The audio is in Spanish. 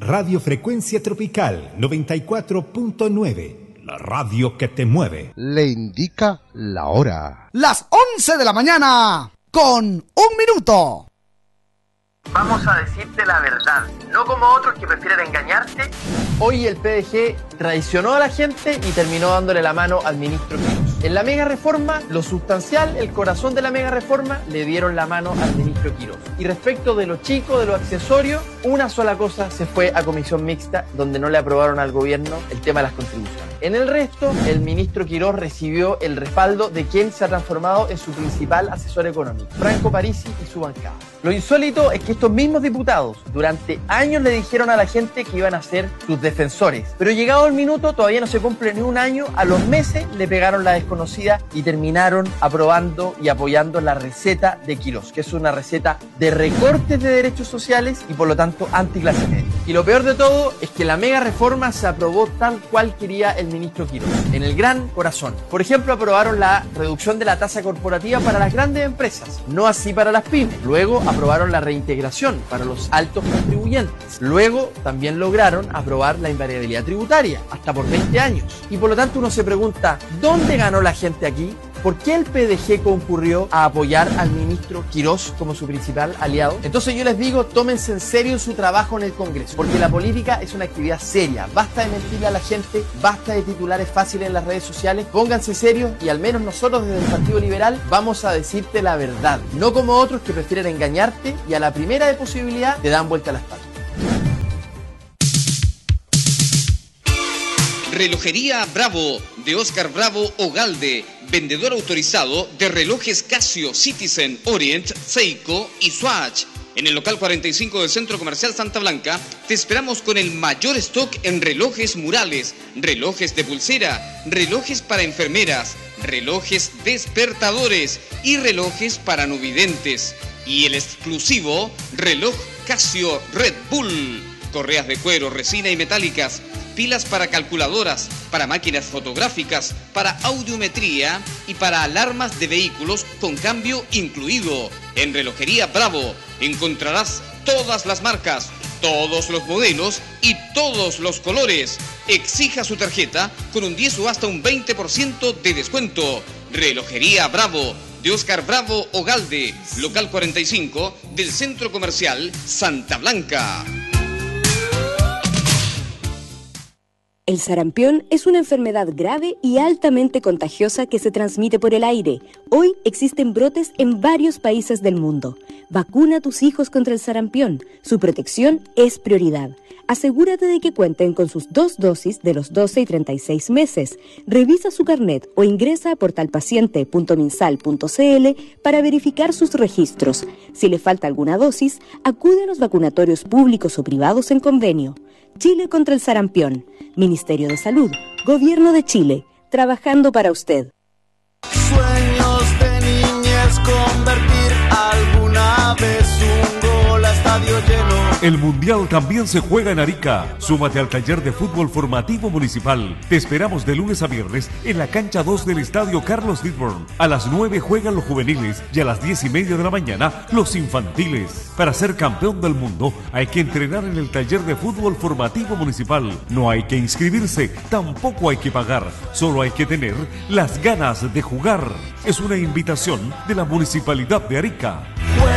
Radio Frecuencia Tropical 94.9, la radio que te mueve. Le indica la hora. Las 11 de la mañana, con 1 minuto. Vamos a decirte la verdad, no como otros que prefieren engañarte. Hoy el PDG traicionó a la gente y terminó dándole la mano al ministro Quirós. En la mega reforma, lo sustancial, el corazón de la mega reforma, le dieron la mano al ministro Quirós. Y respecto de lo chico, de lo accesorio, una sola cosa se fue a comisión mixta, donde no le aprobaron al gobierno el tema de las contribuciones. En el resto, el ministro Quirós recibió el respaldo de quien se ha transformado en su principal asesor económico, Franco Parisi y su bancada. Lo insólito es que estos mismos diputados durante años le dijeron a la gente que iban a ser sus defensores, pero llegado el minuto, todavía no se cumple ni un año, a los meses le pegaron la desconocida y terminaron aprobando y apoyando la receta de Quirós, que es una receta de recortes de derechos sociales y por lo tanto anticlase media. Y lo peor de todo es que la mega reforma se aprobó tal cual quería el ministro Quirós, en el gran corazón. Por ejemplo, aprobaron la reducción de la tasa corporativa para las grandes empresas, no así para las pymes. Luego aprobaron la reintegración para los altos contribuyentes. Luego también lograron aprobar la invariabilidad tributaria, hasta por 20 años. Y por lo tanto uno se pregunta, ¿dónde ganó la gente aquí? ¿Por qué el PDG concurrió a apoyar al ministro Quirós como su principal aliado? Entonces yo les digo, tómense en serio su trabajo en el Congreso, porque la política es una actividad seria. Basta de mentirle a la gente, basta de titulares fáciles en las redes sociales, pónganse serios y al menos nosotros desde el Partido Liberal vamos a decirte la verdad, no como otros que prefieren engañarte y a la primera de posibilidad te dan vuelta a la espalda. Relojería Bravo, de Oscar Bravo Ogalde, vendedor autorizado de relojes Casio, Citizen, Orient, Seiko y Swatch. En el local 45 del Centro Comercial Santa Blanca, te esperamos con el mayor stock en relojes murales, relojes de pulsera, relojes para enfermeras, relojes despertadores y relojes para no videntes. Y el exclusivo reloj Casio Red Bull. Correas de cuero, resina y metálicas, pilas para calculadoras, para máquinas fotográficas, para audiometría y para alarmas de vehículos con cambio incluido. En Relojería Bravo encontrarás todas las marcas, todos los modelos y todos los colores. Exija su tarjeta con un 10 o hasta un 20% de descuento. Relojería Bravo, de Oscar Bravo Ogalde, local 45 del Centro Comercial Santa Blanca. El sarampión es una enfermedad grave y altamente contagiosa que se transmite por el aire. Hoy existen brotes en varios países del mundo. Vacuna a tus hijos contra el sarampión. Su protección es prioridad. Asegúrate de que cuenten con sus 2 dosis de los 12 y 36 meses. Revisa su carnet o ingresa a portalpaciente.minsal.cl para verificar sus registros. Si le falta alguna dosis, acude a los vacunatorios públicos o privados en convenio. Chile contra el sarampión. Ministerio de Salud. Gobierno de Chile. Trabajando para usted. Sueños de niñez, convertir alguna vez un gol a estadio lleno. El Mundial también se juega en Arica. Súmate al taller de fútbol formativo municipal. Te esperamos de lunes a viernes en la cancha 2 del estadio Carlos Lidborn. A las 9 juegan los juveniles y a las 10:30 de la mañana los infantiles. Para ser campeón del mundo hay que entrenar en el taller de fútbol formativo municipal. No hay que inscribirse, tampoco hay que pagar. Solo hay que tener las ganas de jugar. Es una invitación de la Municipalidad de Arica.